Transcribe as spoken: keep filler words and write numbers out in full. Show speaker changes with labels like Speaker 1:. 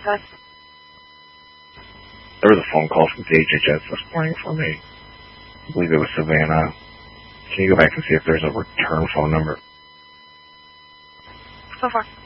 Speaker 1: Gus?
Speaker 2: There was a phone call from D H H S this morning for me. I believe it was Savannah. Can you go back and see if there's a return phone number?
Speaker 1: So far.